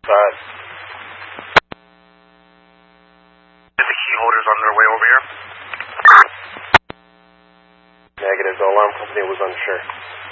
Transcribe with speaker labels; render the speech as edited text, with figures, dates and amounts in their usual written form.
Speaker 1: Is the key holders on their way over here?
Speaker 2: Negative. The alarm company was unsure.